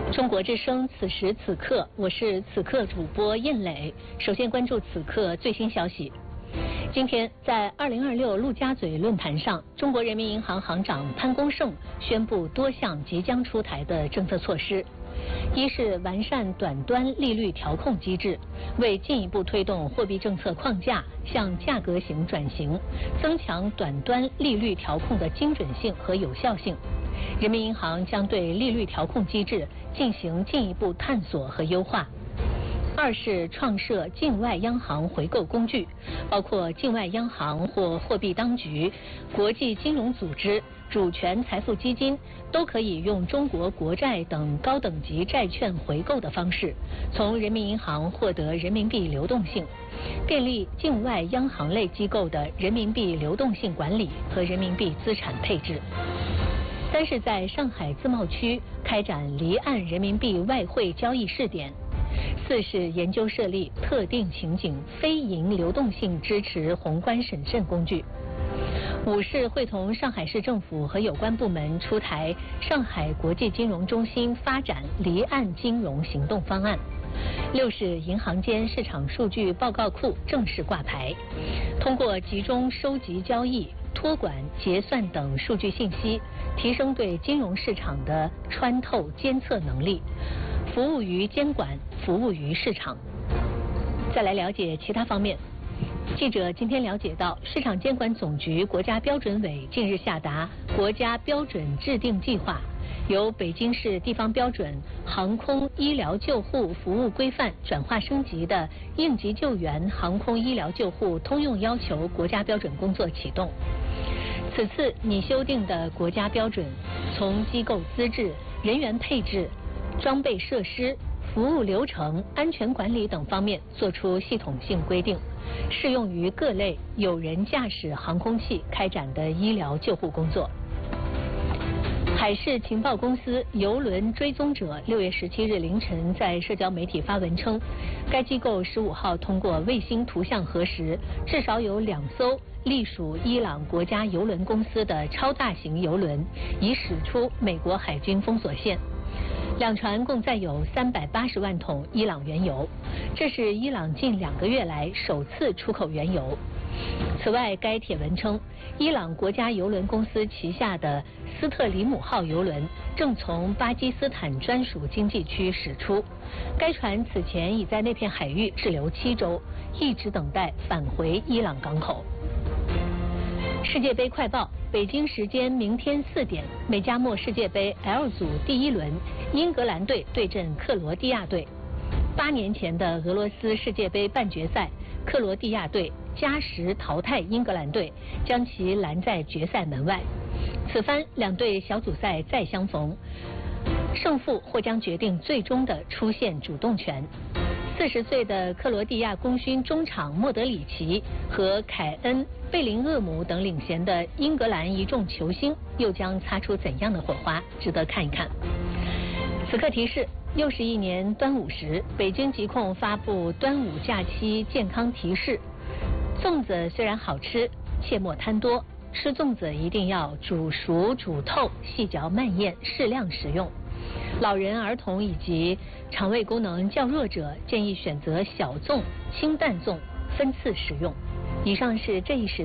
中国之声，此时此刻，我是此刻主播燕磊。首先关注此刻最新消息。今天在2026陆家嘴论坛上，中国人民银行行长潘功胜宣布多项即将出台的政策措施。一是完善短端利率调控机制，为进一步推动货币政策框架向价格型转型，增强短端利率调控的精准性和有效性。人民银行将对利率调控机制进行进一步探索和优化。二是创设境外央行回购工具，包括境外央行或货币当局、国际金融组织、主权财富基金都可以用中国国债等高等级债券回购的方式，从人民银行获得人民币流动性，便利境外央行类机构的人民币流动性管理和人民币资产配置。三是在上海自贸区开展离岸人民币外汇交易试点。四是研究设立特定情景非银流动性支持宏观审慎工具。五是会同上海市政府和有关部门出台上海国际金融中心发展离岸金融行动方案。六是银行间市场数据报告库正式挂牌，通过集中收集交易、托管、结算等数据信息，提升对金融市场的穿透监测能力，服务于监管，服务于市场。再来了解其他方面。记者今天了解到，市场监管总局国家标准委近日下达国家标准制定计划，由北京市地方标准航空医疗救护服务规范转化升级的应急救援航空医疗救护通用要求国家标准工作启动。此次拟修订的国家标准，从机构资质、人员配置、装备设施、服务流程、安全管理等方面作出系统性规定，适用于各类有人驾驶航空器开展的医疗救护工作。海事情报公司邮轮追踪者6月17日凌晨在社交媒体发文称，该机构15号通过卫星图像核实，至少有2艘隶属伊朗国家邮轮公司的超大型邮轮已驶出美国海军封锁线。两船共载有380万桶伊朗原油，这是伊朗近2个月来首次出口原油。此外，该帖文称，伊朗国家邮轮公司旗下的斯特里姆号邮轮正从巴基斯坦专属经济区驶出，该船此前已在那片海域滞留7周，一直等待返回伊朗港口。世界杯快报：北京时间明天4点，美加墨世界杯 L 组第1轮，英格兰队对阵克罗地亚队。8年前的俄罗斯世界杯半决赛，克罗地亚队加时淘汰英格兰队，将其拦在决赛门外。此番两队小组赛再相逢，胜负或将决定最终的出线主动权。40岁的克罗地亚功勋中场莫德里奇和凯恩、贝林厄姆等领衔的英格兰一众球星又将擦出怎样的火花，值得看一看。此刻提示：又是一年端午时，北京疾控发布端午假期健康提示：粽子虽然好吃，切莫贪多，吃粽子一定要煮熟煮透，细嚼慢咽，适量食用。老人、儿童以及肠胃功能较弱者建议选择小粽、清淡粽，分次食用。以上是这一时